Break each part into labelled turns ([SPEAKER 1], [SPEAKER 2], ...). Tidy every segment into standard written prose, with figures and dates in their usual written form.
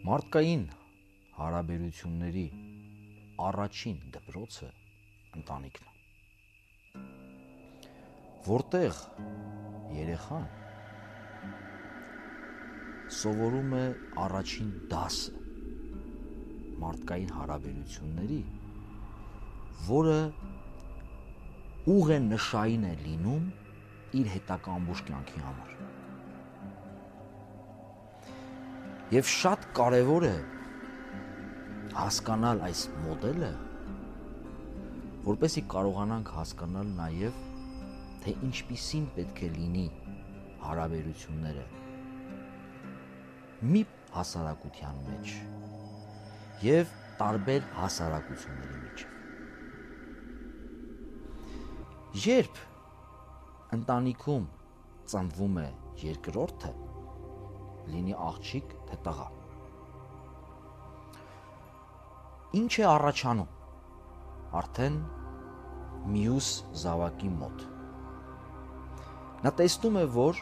[SPEAKER 1] Մարդկային հարաբերությունների առաջին դպրոցը ընտանիքն է, որտեղ երեխան սովորում է առաջին դասը մարդկային հարաբերությունների, որը ուղենշային է լինում իր հետագա ամբողջ կյանքի համար։ Եվ շատ կարևոր է հասկանալ այս մոդելը, որպեսզի կարողանանք հասկանալ նաև, թե ինչպիսին պետք է լինի հարաբերությունները մի հասարակության մեջ և տարբեր հասարակությունների միջև։ Երբ ընտանիքում ծնվում է երկրորդը, լինի աղջիկ թե տղա, ինչ է առաջանում արդեն մյուս զավակի մոտ։ Նա տեսնում է, որ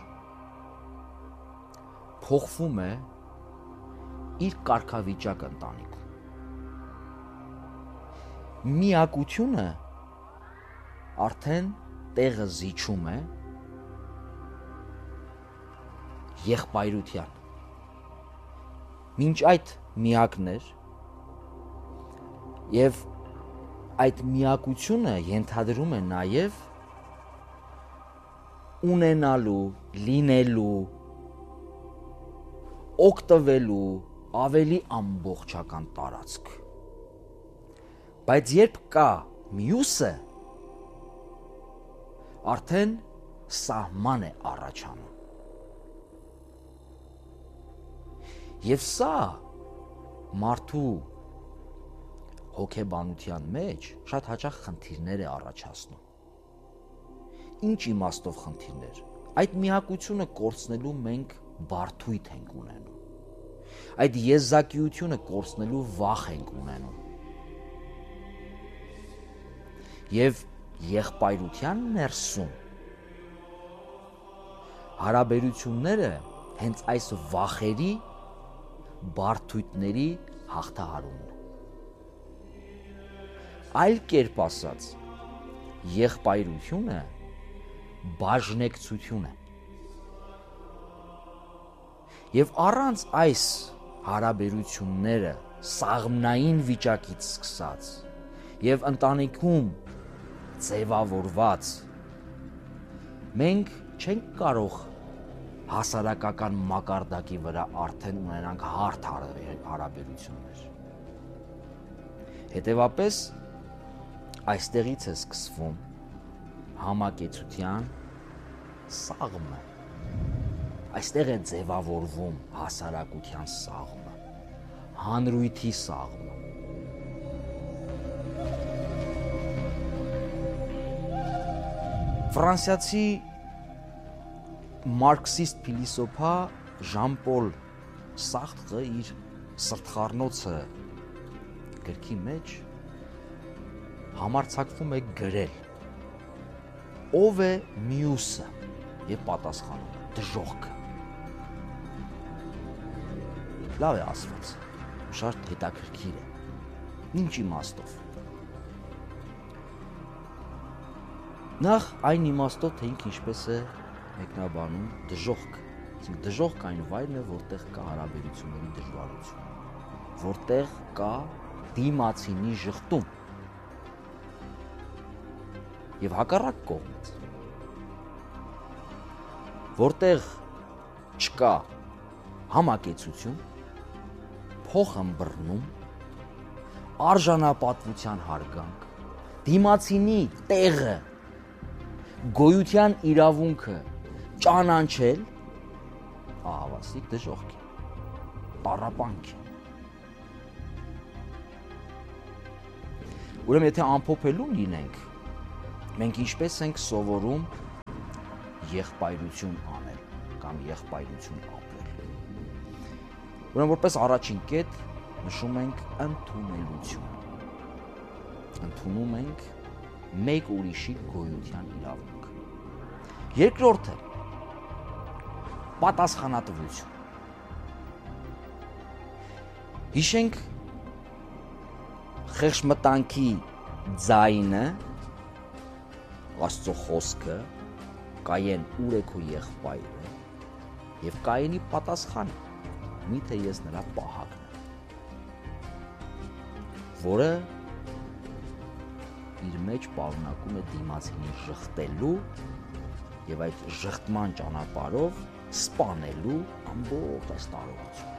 [SPEAKER 1] փոխվում է իր կարգավիճակը ընտանիքում։ Միակությունը արդեն տեղը զիջում է եղբայրության։ Մինչ այդ միակն էր, և այդ միակությունը ենթադրում է նաև ունենալու, լինելու, օգտվելու ավելի ամբողջական տարածք։ Բայց երբ կա մյուսը, արդեն սահման է առաջանում։ Եվ սա մարդու հոգեբանության մեջ շատ հաճախ խնդիրներ է առաջացնում։ Ինչ իմաստով խնդիրներ։ Այդ միակությունը կորցնելու մենք բարդույթ ենք ունենում։ Այդ եզակիությունը կորցնելու վախ ենք ունենում։ Եվ եղբայրության ներսում հարաբերությունները հենց այս վախերի, բարդույթների հաղթահարումն է։ Այլ կերպ ասած, եղբայրությունը բաժնեկցություն է։ Եվ առանց այս հարաբերությունները սաղմնային վիճակից սկսած և ընտանիքում ձևավորված, մենք չենք կարող հասարակական մակարդակի վրա արդեն ունենանք հարթ հարաբերություններ։ Հետևապես, այստեղից է սկսվում համակեցության սաղմը, այստեղ է ձևավորվում հասարակության սաղմը, հանրույթի սաղմը։ Ֆրանսիացի մարքսիստ փիլիսոփա Ժան-Պոլ Սարտրը իր սրտխառնոցը գրքի մեջ համարձակվում է գրել. ով է մյուսը, և պատասխանում է դժոխքը։ Լավ է ասված, շատ հետաքրքիր է։ Ինչ իմաստով։ Նախ այն իմաստով, թե ինքը ինչպես է մեկնաբանում դժոխքը։ Դժոխք այն վայրն է, որտեղ կա հարաբերությունների դժվարություն, որտեղ կա դիմացինի ժխտում և հակառակ կողմից, որտեղ չկա համակեցություն, փոխըմբռնում, արժանապատվության հարգանք, դիմացինի տեղը, գոյության իրավունքը ճանաչել, ահավասիկ դժոխք է, տառապանք է։ Ուրեմն եթե ամփոփելու լինենք, մենք ինչպես ենք սովորում եղբայրություն անել կամ եղբայրություն ապրել։ Ուրեմն որպես առաջին կետ նշում ենք ընդունելություն։ Ընդունում ենք մեկ ուրիշի գոյության իրավունքը։ Երկրորդը պատասխանատվություն։ Հիշենք խեղճմտանքի ձայնը, Աստծո խոսքը, Կայեն ուր է քո եղբայրը եւ Կայենի պատասխանը, միթե ես նրա պահակն եմ, որը իր մեջ պարունակում է դիմացինին ժխտելու եւ այդ ժխտման ճանապարհով սպանելու ամբողջ այս տարողությունը։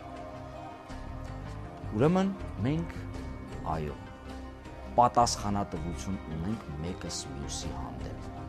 [SPEAKER 1] Ուրեմն մենք այո պատասխանատվություն ունենք մեկս մյուսի հանդեպ։